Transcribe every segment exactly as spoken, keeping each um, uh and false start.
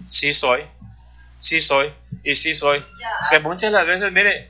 sí soy, sí soy y sí soy. Que muchas de las veces, mire,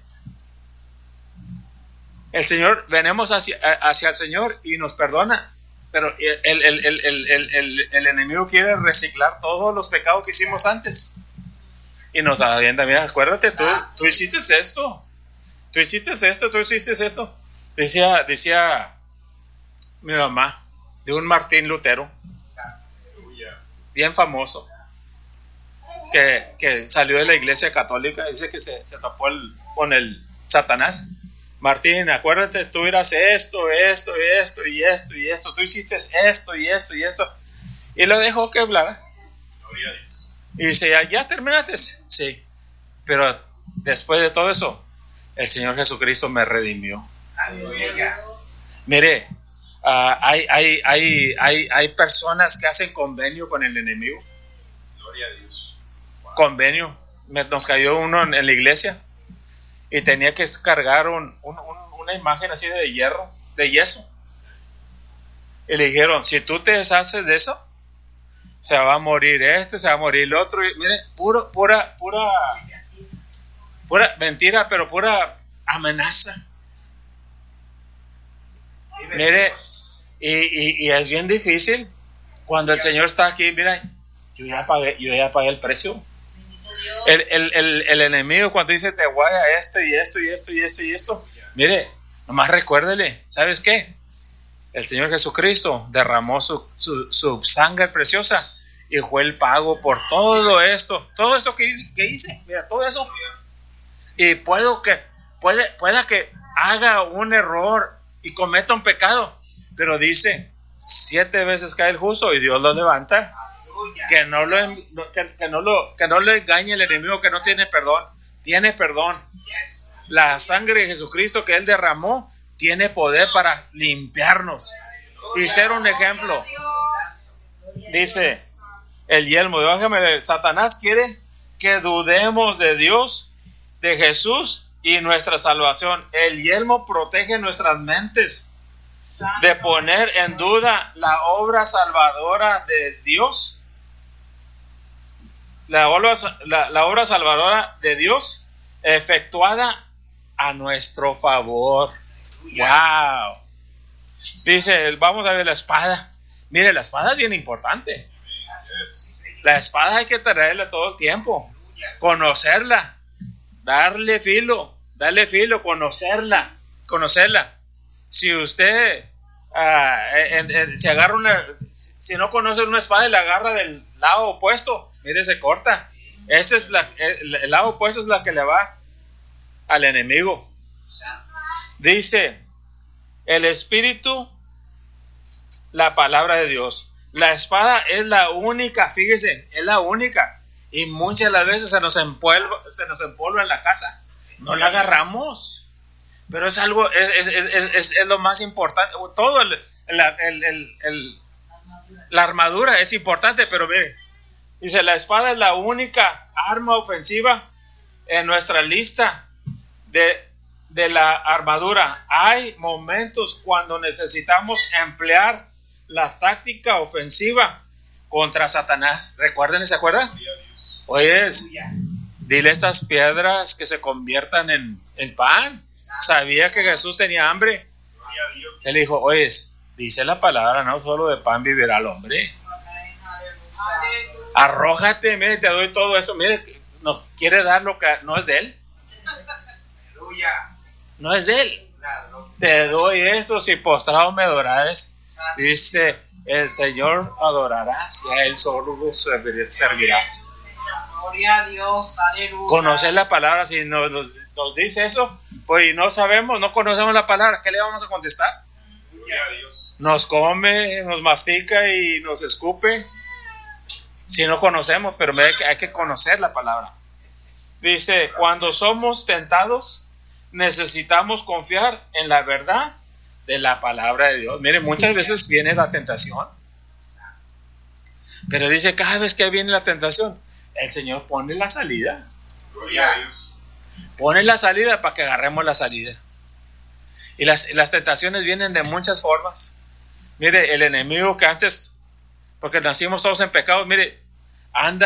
el Señor, venimos hacia, hacia el Señor y nos perdona, pero el, el, el, el, el, el, el enemigo quiere reciclar todos los pecados que hicimos antes y nos avienta. Mira, acuérdate, tú, tú hiciste esto, tú hiciste esto, tú hiciste esto. Decía, decía mi mamá de un Martín Lutero, bien famoso, que, que salió de la iglesia católica. Dice que se, se topó el, con el Satanás. Martín, acuérdate, tú eras esto, esto, esto y esto y esto, tú hiciste esto y esto y esto, y lo dejó que hablara. Y dice, ¿ya, ya terminaste? Sí, pero después de todo eso, el Señor Jesucristo me redimió. Aleluya. Mire, uh, hay, hay, hay, hay, hay personas que hacen convenio con el enemigo. Gloria a Dios. Wow. Convenio. Me, nos cayó uno en, en la iglesia y tenía que cargar un, un, un, una imagen así de hierro, de yeso. Y le dijeron, si tú te deshaces de eso, se va a morir esto, se va a morir el otro. Y, mire, puro, pura, pura, pura mentira, pero pura amenaza. Mire, y, y, y es bien difícil cuando el Señor está aquí. Mira, yo ya pagué, yo ya pagué el precio. El, el, el, el enemigo cuando dice te voy a esto y esto y esto y esto y esto, mire, nomás recuérdele, ¿sabes qué? El Señor Jesucristo derramó su, su, su sangre preciosa y fue el pago por todo esto, todo esto que, que hice, mira, todo eso. Y puedo que, puede, pueda que haga un error y cometa un pecado, pero dice, siete veces cae el justo y Dios lo levanta. Que no lo, que, que no lo, que no le engañe el enemigo, que no tiene perdón, tiene perdón. La sangre de Jesucristo que Él derramó tiene poder para limpiarnos y ser un ejemplo. Dice el yelmo, déjame, Satanás quiere que dudemos de Dios, de Jesús y nuestra salvación. El yelmo protege nuestras mentes de poner en duda la obra salvadora de Dios. La obra, la, la obra salvadora de Dios efectuada a nuestro favor. Wow. Dice, vamos a ver la espada. Mire, la espada es bien importante. La espada hay que traerla todo el tiempo, conocerla, darle filo, darle filo, conocerla, conocerla. Si usted uh, en, en, si agarra una, si no conoce una espada y la agarra del lado opuesto, mire, se corta. Ese es la, el, el lado opuesto es la que le va al enemigo. Dice, el espíritu, la palabra de Dios. La espada es la única, fíjese, es la única. Y muchas de las veces se nos empolva, se nos empolva en la casa. No la agarramos. Pero es algo, es, es, es, es, es lo más importante. Todo el, el, el, el, el, la armadura es importante, pero mire, dice, la espada es la única arma ofensiva en nuestra lista de, de la armadura. Hay momentos cuando necesitamos emplear la táctica ofensiva contra Satanás. Recuerden, ¿se acuerdan? Oye, dile a estas piedras que se conviertan en, en pan. Sabía que Jesús tenía hambre. Él dijo, oye, dice la palabra, no solo de pan vivirá el hombre. Arrójate, mire, te doy todo eso. Mire, nos quiere dar lo que no es de él. No es de él. Te doy esto si postrado me adorares. Dice, el Señor adorarás y a él solo servirás. Gloria a Dios, aleluya. Conocer la palabra, si nos, nos, nos dice eso, pues no sabemos, no conocemos la palabra, ¿qué le vamos a contestar? Gloria a Dios. Nos come, nos mastica y nos escupe. Si no conocemos, pero hay que, hay que conocer la palabra. Dice, cuando somos tentados, necesitamos confiar en la verdad de la palabra de Dios. Miren, muchas veces viene la tentación, pero dice, cada vez que viene la tentación, el Señor pone la salida. Gloria a Dios. Pone la salida para que agarremos la salida. Y las, las tentaciones vienen de muchas formas. Mire, el enemigo que antes, porque nacimos todos en pecado, mire, anda